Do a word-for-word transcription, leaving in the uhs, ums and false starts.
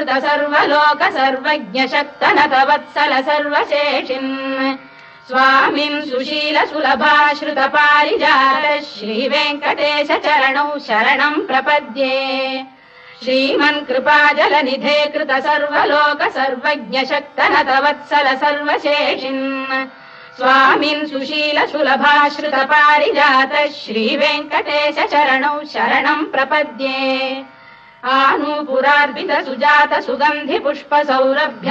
कृत सर्वलोक सर्वज्ञ शक्तनत वत्सल सर्वशेषिन् स्वामिन् सुशील सुलभाश्रुत पारिजात श्रीवेङ्कटेश चरणौ शरणम् प्रपद्ये श्रीमन् कृपाजलनिधे कृत सर्वलोक सर्वज्ञ शक्तनत वत्सल सर्वशेषिन् स्वामिन् सुशील सुलभाश्रुत पारिजात श्रीवेङ्कटेश चरणौ शरणम् प्रपद्ये आनूपुरार्पित सुजात सुगन्धि पुष्प सौरभ्य